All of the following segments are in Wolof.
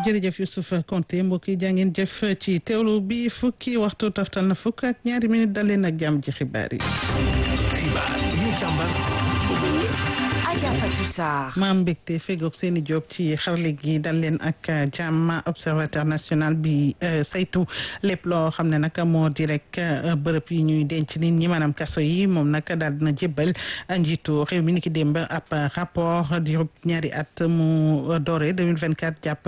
jërëjëf Youssouf Konté mbokk yi jàngeen jëf ci teewlu bi fukki waxtu toftal na fukk ak ñaari minute dal leen ak jàmm ci xibaar yi. xibaar yi càmbar bu wér. Adja Fatou Sarr. maam mbégte fegoog seeni job ci xarale gi dal leen ak jàmm observateur national bi saytu lépp loo xam ne nag moo di rek bërëb yi ñuy denc nit ñi maanaam kaso yi moom nag daal dina jébbal njiitu réew mi ni ki démb ab rapport di ñaari at mu doore 2024 jàpp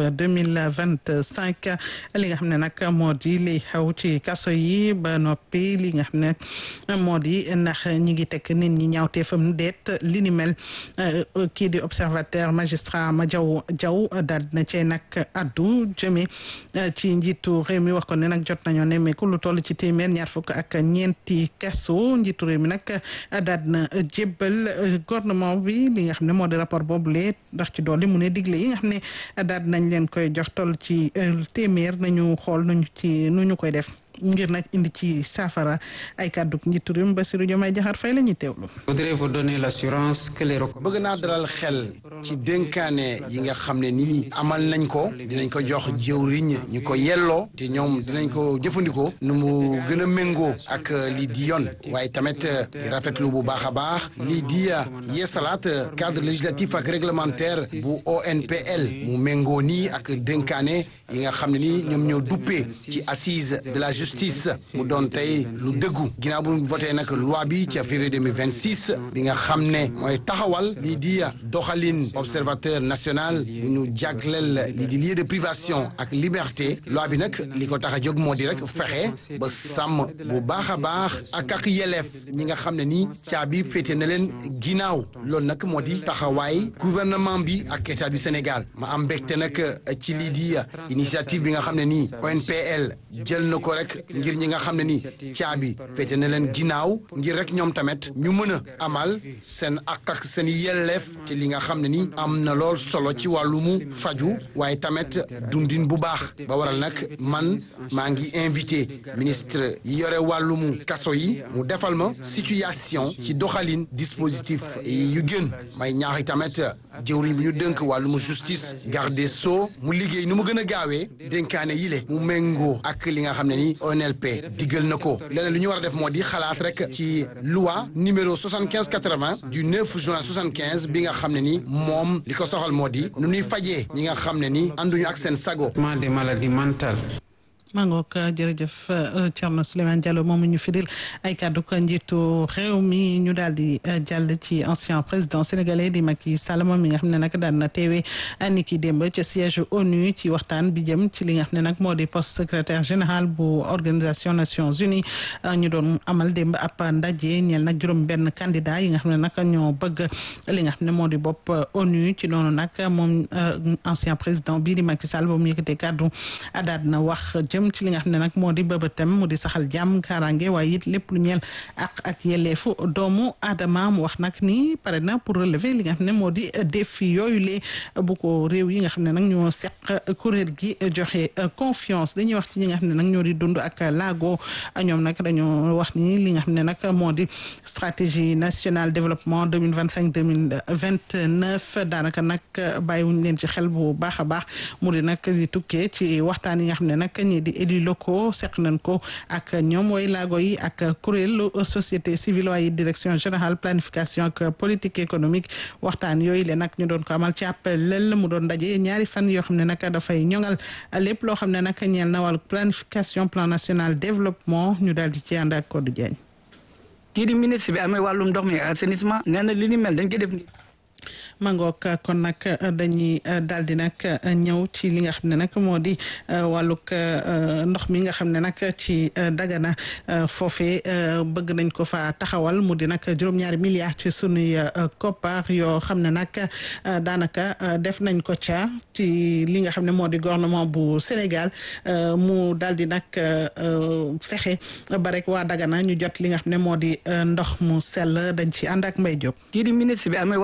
2025 li nga xam ne nag moo di li xew ci kaso yi ba noppi li nga xam ne moo di ndax ñi ngi teg nit ñi ñaawteefam déet li ni mel kii di observateur magistrat ma jaw daal dina cee nag addu jëme ci njiitu réew mi wax ko ne nag jot nañoo nemmeeku lu toll ci téeméer ñaar fukk ak ñeenti kaso njiitu réew mi nag daal dina jébbal gouvernement bi li nga xam ne moo di rapport boobule ndax ci dolli mu ne digle yi nga xam ne daal dinañ leen koy jox toll ci téeméer nañu xool nu ñu koy def ngir nag indi ci saafara ay kàddu njiitu réew mi Bassirou Diomaye Diakhar Faye la ñuy teewlu. voudrais vous donner l'assurance que les bëgg naa dalal xel ci dénkaane yi nga xam ne nii amal nañ ko dinañ ko jox jëwriñ ñu ko yelloo te ñoom dinañ ko jëfandikoo nu mu gën a méngoo ak lii di yoon waaye tamit di rafetlu bu baax a baax lii di yeesalaat cadre législatif ak réglementaire bu ONPL mu méngoo nii ak dénkaane yi nga xam ne nii ñoom ñoo duppee ci assise de la justice mu doon tey lu dëggu ginnaaw bu voté nag loi bi ca février 2026 bi nga xam ne mooy taxawal lii di doxalin observateur national bu ñu jagleel lii di lieu de privation ak liberté loi bi nag li ko tax a jóg moo di rek fexe ba sàmm bu baax a baax ak yelleef ñi nga xam ne nii caabi féete na leen ginnaaw loolu nag moo di taxawaay gouvernement bi ak état du Sénégal ma am mbégte nag ci lii di initiative bi nga xam ne nii ONPL jël na ko rek ngir ñi nga xam ne ni caabi féete na leen ginnaaw ngir rek ñoom tamit ñu mën a amal seen ak seen yelleef te li nga xam ne ni am na lool solo ci wàllumu faju waaye tamit dundin bu baax ba waral nag man maa ngi invité ministre yi yore wàllumu kaso yi mu defal ma situation ci doxalin dispositif yu gën may ñaaxi tamit jëwriñ bi ñu dënk wàllumu justice garde des sceaux mu liggéey nu mu gën a gaawee dénkaane yile mu méngoo ak li nga xam ne ni ONLP diggal na ko leneen lu ñu war a def moo di xalaat rek ci loi numéro 75/80 du 9 juin 75 bi nga xam ne ni moom li ko soxal moo di nu ñuy fajee ñi nga xam ne ni ànduñu ak seen sago. des maladies mentales. mangook jërëjëf Thierno Souleymane Diallo moomu ñu firil ay kàddu ko njiitu réew mi ñu daal di jàll ci ancien président sénégalais di Macky Sall moom mi nga xam ne nag daal na teewee ni ki démb ca siège ONU ci waxtaan bi jëm ci li nga xam ne nag moo di poste secrétaire général bu organisation Nations Unies ñu doon amal démb ab ndaje ñeel nag juróom benn candidat yi nga xam ne nag ñoo bëgg li nga xam ne moo di bopp ONU ci noonu nag moom ancien président bii di Macky Sall ba mu yëkkatee kàddu daal na wax ci li nga xam ne nag moo di bëbëtam mu di saxal jàmm kaaraange waaye it lépp lu ñeel ak yelleefu doomu aadama mu wax nag ni pare na pour relever li nga xam ne moo di défi yooyu lee bu ko réew yi nga xam ne nag ñoo seq kuréel gi joxe confiance dañuy wax ci ñi nga xam ne nag ñoo di dund ak laago ñoom nag dañoo wax ni li nga xam ne nag moo di stratégie nationale développement 2025-2029 daanaka nag bàyyiwuñ leen ci xel bu baax a baax mu di nag di tukkee ci waxtaan yi nga xam ne nag ñi di élus locaux seq nañ ko ak ñoom way laago yi ak kuréelu société civile waaye direction générale planification ak politique économique waxtaan yooyu le nag ñu doon ko amal ci appel mu doon ndaje ñaari fan yoo xam ne nag dafay ñoŋal lépp loo xam ne nag ñeel na wàllu planification plan national développement ñu daal di ci ànd ak Codou Diagne. kii di ministre bi amee wàllum ndox mi assainissement nee na li ni mel dañ ko def ni mangook kon nag dañuy daal di nag ñëw ci li nga xam ne nag moo di wàllug ndox mi nga xam ne nag ci Dagana foofee bëgg nañ ko fa taxawal mu di nag juróom-ñaari milliards ci sunuy koppar yoo xam ne nag daanaka def nañ ko ca ci li nga xam ne moo di gouvernement bu Sénégal mu daal di nag fexe ba rek waa Dagana ñu jot li nga xam ne moo di ndox mu sell dañ ci ànd ak Mbaye Diop. kii di ministre bi amee wàllum ndox mi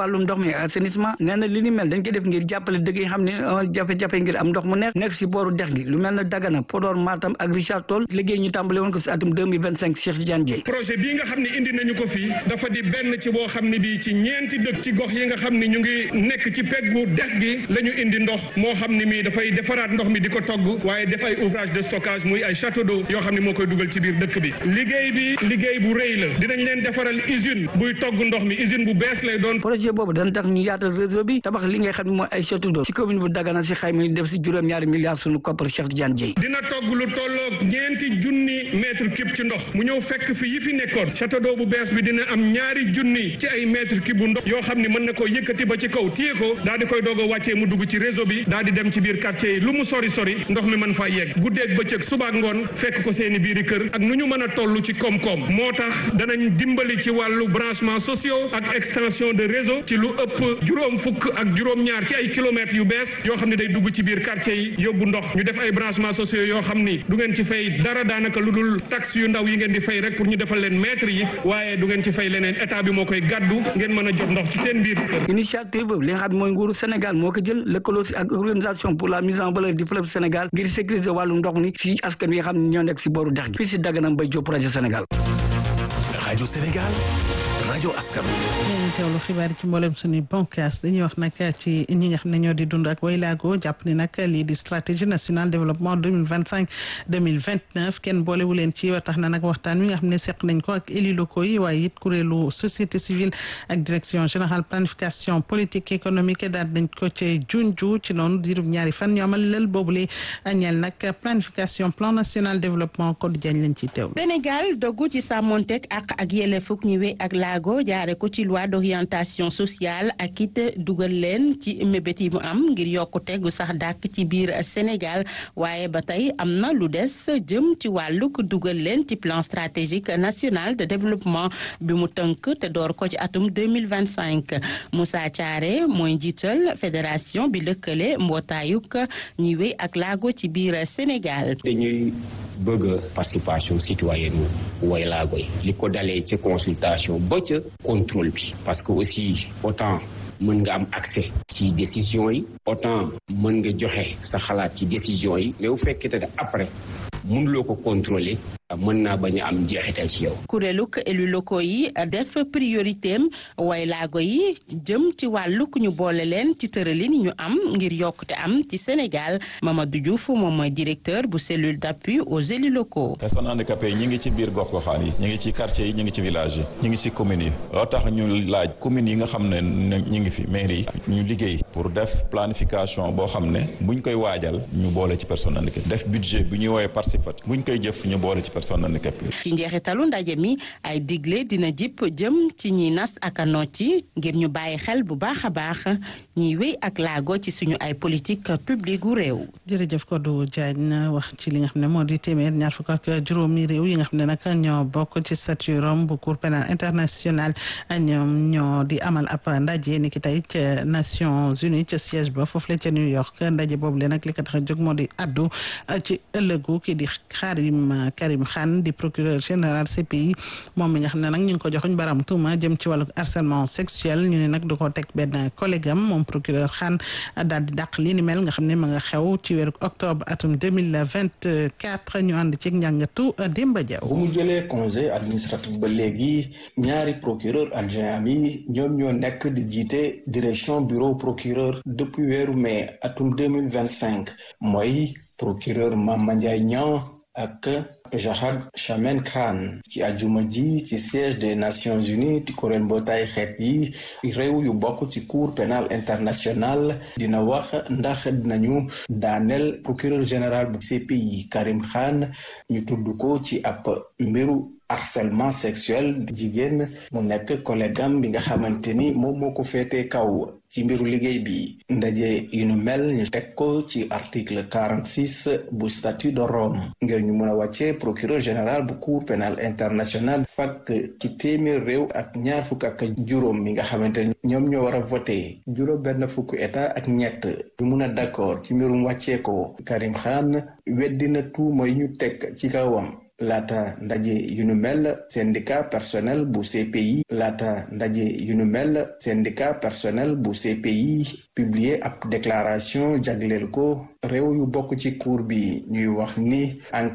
mi assainissement nee na li ni mel dañ koy def ngir jàppale dëkk yi xam ne jafe-jafe ngir am ndox mu neex nekk si booru dex gi lu mel na Dagana Podor Matam ak Richard Toll liggéey ñu tàmbale woon ko si atum 2025 Cheikh Tidiane Dièye. projet bii nga xam ne indi nañu ko fii dafa di benn ci boo xam ne bii ci ñeenti dëkk ci gox yi nga xam ne ñu ngi nekk ci peggu dex gi la ñu indi ndox moo xam ne mii dafay defaraat ndox mi di ko togg waaye def ay ouvrage de stockage muy ay château d'eau yoo xam ne moo koy dugal ci biir dëkk bi liggéey bu rëy la dinañ leen defaral usine buy togg ndox mi usine bu bees lay doon. projet boobu dana tax ñu yaatal réseau bi tabax li ngay xam ne mooy ay château d'eau ci commune bu Dagana si xayma ñu def si juróom-ñaari milliards sunu koppar Cheikh Tidiane Dièye. dina togg lu tolloog 2 junni mètre cube ci ndox mu ñëw fekk fi yi fi nekkoon château d'eau bu bees bi dina am 2 junni ci ay mètre cube bu ndox yoo xam ne mën na koo yëkkati ba ci kaw téye ko daal di koy doog a wàccee mu dugg ci réseau bi daal di dem ci biir quartier yi lu mu sori ndox mi mën faa yegg guddeeg bëccëg suba ak ngoon fekk ko seeni biiri kër ak nu ñu mën a toll ci koom-koom moo tax danañ dimbali ci wàllu branchement sociaux ak extension de réseau ci lu ëpp juróom fukk ak juróom-ñaar ci ay kilomètres yu bees yoo xam ne day dugg ci biir quartier yi yóbbu ndox ñu def ay branchement sociaux yoo xam ni du ngeen ci fay dara daanaka lu dul taxe yu ndaw yi ngeen di fay rek pour ñu defal leen mètres yi waaye du ngeen ci fay leneen état bi moo koy gàddu ngeen mën a jot ndox ci seen biir kër. initiative boobu li nga xam ne mooy nguuru Sénégal moo ko jël lëkkaloo si ak organisation pour la mise en valeur du fleuve Sénégal ngir sécuriser wàllu ndox mi si askan wi nga xam ne ñoo nekk si booru dex gi fii si Dagana Mbaye Diop rajo Sénégal. rajo Sénégal rajo askan ñu teewlu xibaar yi ci mboolem suñuy bànqaas dañuy wax nag ci ñi nga xam ne ñoo di dund ak waylaago jàpp ni nag lii di stratégie nationale développement 2025-2029 kenn boolewu leen ci wa tax na nag waxtaan wi nga xam ne seq nañ ko ak élus locaux yi waaye it kuréelu société civile ak direction générale planification politique économique daal dañ ko ci junju ci noonu diirub ñaari fan ñu amal lël boobule ñeel nag planification plan national développement Codé Diagne lañ ciy teewlu. Sénégal dogu ci sàmmonteeg ak yelleefug ñi wéy ak laago jaare ko ci loi d'orientation sociale ak it dugal leen ci mébét yi mu am ngir yokkute gu sax dàkk ci biir Sénégal waaye ba tey am na lu des jëm ci wàllug dugal leen ci plan stratégique national de développement bi mu tënk te door ko ci atum 2025 Moussa Thiaré mooy njiital fédération bi lëkkale mbootaayug ñi wéy ak laago ci biir Sénégal. dañuy bëgg participation citoyenne way laago yi li ko dalee ci consultation ba ca contrôle bi parce que aussi autant mën nga am accès ci décision yi autant mën nga joxe sa xalaat ci décision yi mais bu fekkee te après mënuloo ko contrôler mën naa bañ a am jeexital ci yow. kuréelug élus locaux yi def prioritéem way laago yi jëm ci wàllug ñu boole leen ci tëralin ñu am ngir yokkute am ci Sénégal Mamadou Diouf moom mooy directeur bu cellule d'appui aux élus locaux. personnes handicapées yi ñu ngi ci biir gox-goxaan yi ñu ngi ci quartier yi ñu ngi ci village yi ñu ngi ci communes yi loo tax ñu laaj communes yi nga xam ne ñu ngi fi mairie yi ñu liggéey pour def planification boo xam ne buñ koy waajal ñu boole ci personnes handicapées def budget bu ñuy woowee participatif buñ koy jëf ñu boole ci ci njeexitalu ndaje mi ay digle dina jip jëm ci ñi nas ak nocci ngir ñu bàyyi xel bu baax a baax ñiy wéy ak laago ci suñu ay politique publique gu réew. jërëjëf Codé Diagne wax ci li nga xam ne moo di téeméer ñaar fukk ak juróomi réew yi nga xam ne nag ñoo bokk ci statut Rome bu Cour pénale internationale ñoom ñoo di amal ab ndaje ni ki tey ca Nations Unies ca siège ba foofu la ca New York ndaje boobu le nag li ko tax a jóg moo di addu ci ëllëgu ki di Karim Khan di procureur général CPI moom mi nga xam ne nag ñu ngi ko joxuñ baram tuuma jëm ci wàllu harcèlement sexuel ñu ne nag du ko teg benn collègue am moom procureur Khan daal di dàq li ni mel nga xam ne ma nga xew ci weeru octobre atum 2024 ñu ànd ci njàngatu Demba Diaw. bu mu jëlee congé administratif ba léegi ñaari procureur adjoint am yi ñoom ñoo nekk di jiite direction bureau procureur depuis weeru mai atum 2025 mooy procureur Mama Ndiaye Niang ak Jahad Chamen Khan ci ajuma ji ci siège des Nations Unies ci kuréel mbootaay xeet yi réew yu bokk ci cour pénal international dina wax ndax dinañu daaneel procureur général bu CPI Karim Khan ñu tudd ko ci ab mbiru harcèlement sexuel jigéen mu nekk collègue am bi nga xamante ni moom moo ko féetee kaw ci mbiru liggéey bi ndaje yu nu mel ñu teg ko ci article 46 bu statut de Rome ngir ñu mën a wàccee procureur général bu cour pénal international fekk ci téeméer réew ak ñaar fukk ak juróom mi nga xamante ni ñoom ñoo war a voté juróom benn fukk état ak ñett ñu mun a d'accord ci mbirum wàccee ko Karim Khan weddina tuuma yi ñu teg ci kawam laata ndaje yu nu mel syndicat personnel bu CPI bu CPI publié ab déclaration jagleel ko réew yu bokk ci cour bi ñuy wax ni